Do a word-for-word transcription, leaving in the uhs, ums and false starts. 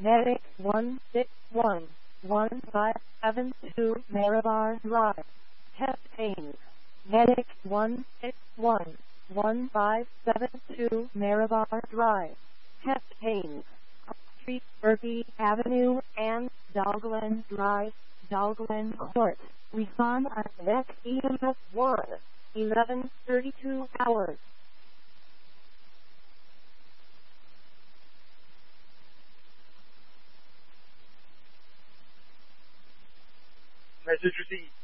Medic one six one, one five seven two Marabar Drive. Chest pains. Medic one six one, one five seven two Marabar Drive. Chest pains. Street, Berkey Avenue, and Dalglen Drive, Dalglen Court. Respond at next E M S one, eleven thirty-two hours. Message received.